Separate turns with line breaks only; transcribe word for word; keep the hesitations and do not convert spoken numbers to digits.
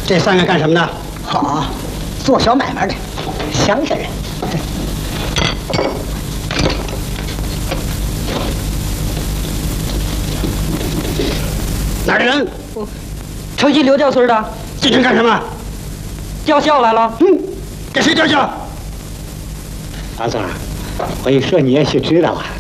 这三个干什么的？
好，做小买卖的，乡下人。
哪儿的人？
城西刘家村的。
进城干什么？
吊孝来了。
嗯，给谁吊孝？
老总，我一说你也许知道啊。